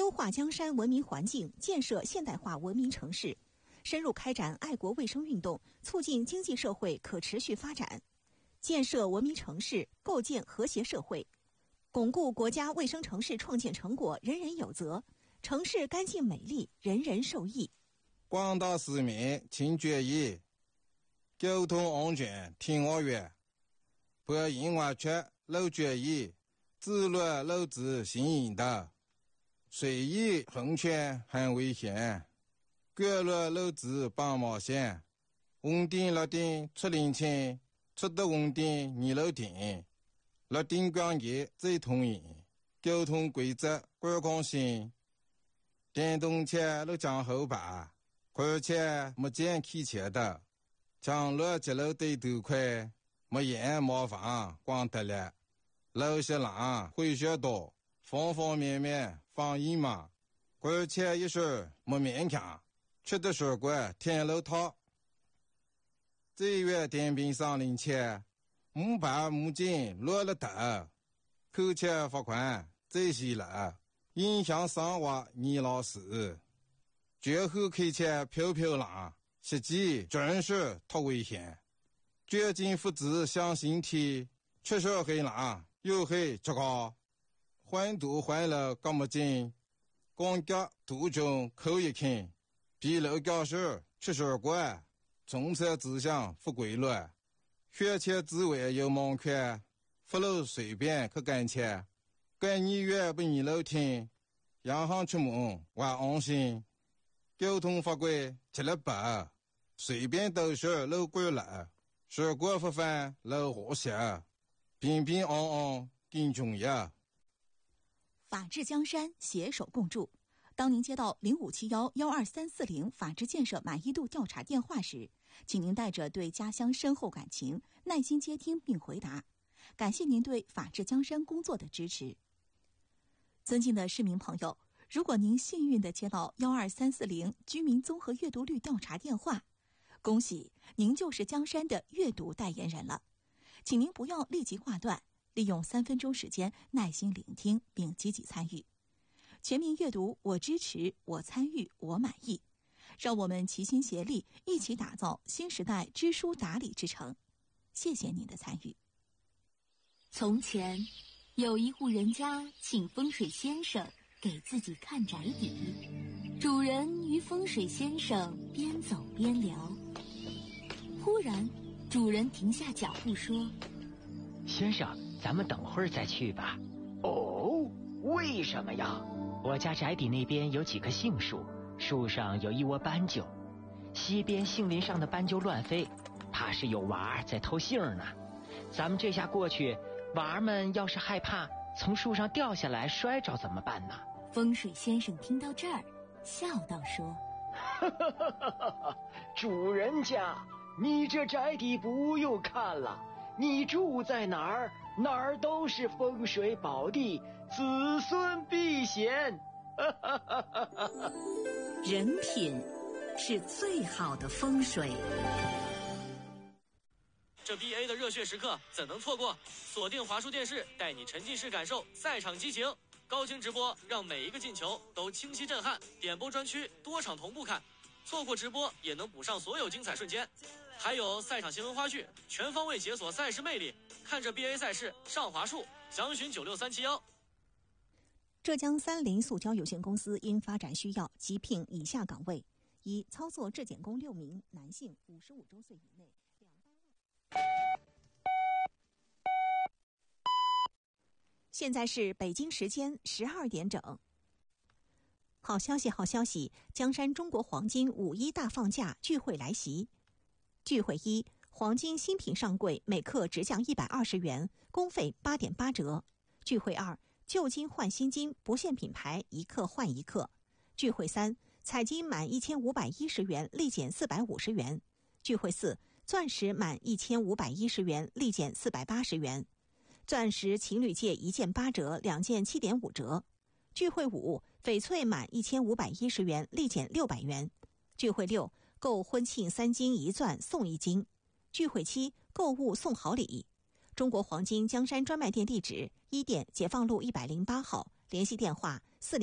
优化江山文明环境，建设现代化文明城市，深入开展爱国卫生运动，促进经济社会可持续发展，建设文明城市，构建和谐社会，巩固国家卫生城市创建成果人人有责，城市干净美丽，人人受益。 广大市民请注意，交通安全听我约，不因为缺路注意，自律路子行引导，随意横穿很危险，过路路子绑毛线，红灯绿灯出领清，出得红灯你路停，绿灯光节最通行，交通规则观光性，电动车路将后排，而且没见汽车的，将路接路对头快，没烟没房光得了，路些浪会学多，方方面面防疫嘛，而且一时没勉强，吃的水果天路套，这月电瓶上领钱，木板木筋落了头，扣钱罚款这些了，影响生活你老师。绝后开车飘飘浪，实际真是太危险。绝境父子相形体，确实很浪，又很糟糕。环堵环了干么紧，公交途中扣一看，比路教室确实怪，政策指向不规律，学前之外有门槛，不路随便去干钱，干你越不你路听，洋行出门我安心。交通法规吃了饱，随便都是路过了，事故不犯路和谐，平平安安更重要。 法治江山，携手共筑。当您接到0571-12340法治建设满意度调查电话时，请您带着对家乡深厚感情，耐心接听并回答。感谢您对法治江山工作的支持。尊敬的市民朋友，如果您幸运地接到12340居民综合阅读率调查电话，恭喜您就是江山的阅读代言人了。请您不要立即挂断，利用3分钟时间耐心聆听并积极参与。全民阅读，我支持，我参与，我满意。让我们齐心协力，一起打造新时代知书达理之城。谢谢您的参与。 从前，有一户人家请风水先生给自己看宅邸，主人与风水先生边走边聊。忽然，主人停下脚步说：“ 先生，咱们等会儿再去吧。”“ 哦，为什么呀？”“ 我家宅邸那边有几棵杏树，树上有一窝斑鸠，西边杏林上的斑鸠乱飞，怕是有娃在偷杏呢。咱们这下过去，娃们要是害怕从树上掉下来摔着怎么办呢？” 风水先生听到这儿，笑道说：“ 主人家，你这宅邸不用看了，你住在哪儿，哪儿都是风水宝地，子孙避险。” 人品是最好的风水。 这 BA 的热血时刻怎能错过？锁定华数电视，带你沉浸式感受赛场激情。高清直播让每一个进球都清晰震撼，点播专区多场同步看，错过直播也能补上所有精彩瞬间。还有赛场新闻花絮，全方位解锁赛事魅力。看着 BA 赛事上华数，详询96371。 浙江30塑胶有限公司因发展需要急聘以下岗位：一、操作质检工6名，男性，55周岁以内。现在是北京时间12点整。好消息，好消息！江山中国黄金5·1大放价钜惠来袭。钜惠1，黄金新品上柜每克直降120元，工费8.8折。钜惠2，旧金换新金，不限品牌，1克换1克。钜惠3，彩金满1510元立减450元。钜惠4，钻石满1510元立减480元。钻石情侣戒1件8折，2件7.5折。钜惠5，翡翠满1510元立减600元。钜惠6，购婚庆3金1钻送1金。钜惠7，购物送好礼。中国黄金江山专卖店地址：1店解放路108号，联系电话